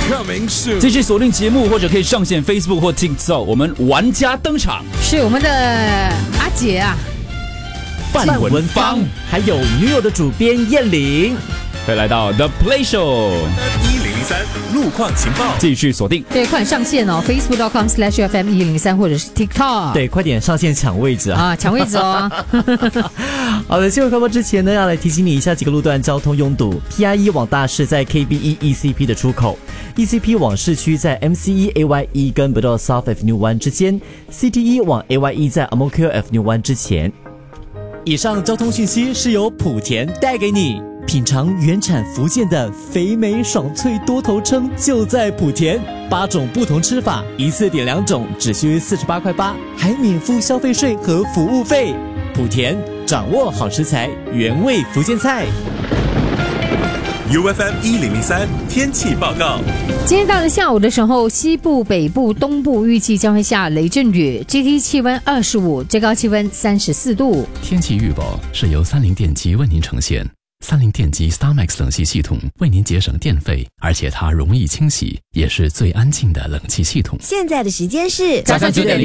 Coming soon。 继续锁定节目，或者可以上线 Facebook 或 TikTok。我们玩家登场， 是我们的阿姐啊， 范文芳， 还有女友的主编燕玲。 会来到 The Play Show 1003路况情报， 继续锁定。 对，快点上线哦 ，Facebook.com/FM103 或者是 TikTok。 对，快点上线抢位置啊！ 抢位置哦。 好的，新闻开播之前呢，要来提醒你一下几个路段交通拥堵。PIE 往大市在 KBE ECP 的出口 ，ECP 往市区在 MCE AYE 跟 Bedok South Avenue 1之间 ，CTE 往 AYE 在 Ang-Mo-Kio Avenue 1之前。以上交通讯息是由莆田带给你。品尝原产福建的肥美爽脆多头鲭就在莆田，8种不同吃法，一次点2种，只需48.8块，还免付消费税和服务费。莆田掌握好食材，原味福建菜。 UFM 1003天气报告。 今天到了下午的时候，西部、北部、东部预计将会下雷阵雨，最低气温25，最高气温34度。 天气预报是由三菱电机为您呈现。三菱电机 StarMax 冷气系统为您节省电费，而且它容易清洗，也是最安静的冷气系统。 现在的时间是早上9:06。